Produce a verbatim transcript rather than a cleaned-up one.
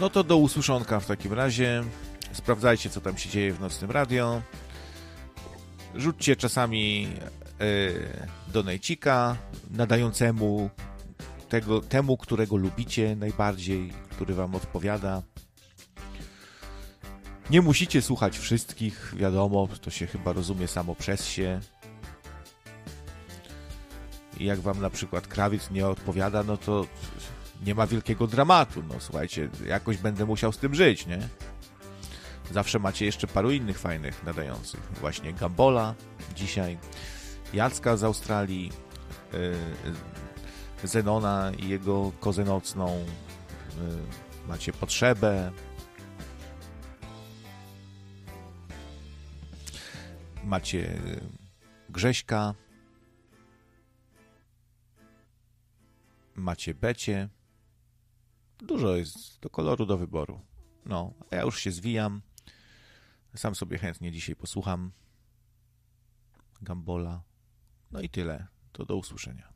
No to do usłyszonka w takim razie. Sprawdzajcie, co tam się dzieje w Nocnym Radio. Rzućcie czasami yy, donejcika nadającemu tego, temu, którego lubicie najbardziej, który wam odpowiada. Nie musicie słuchać wszystkich, wiadomo, to się chyba rozumie samo przez się. I jak wam na przykład krawiec nie odpowiada, no to nie ma wielkiego dramatu. No słuchajcie, jakoś będę musiał z tym żyć, nie? Zawsze macie jeszcze paru innych fajnych nadających. Właśnie Gambola dzisiaj, Jacka z Australii, yy, Zenona i jego kozę nocną. Yy, macie Potrzebę. Macie Grześka. Macie Becie. Dużo jest do koloru, do wyboru. No, a ja już się zwijam. Sam sobie chętnie dzisiaj posłucham Gambola. No i tyle. To do usłyszenia.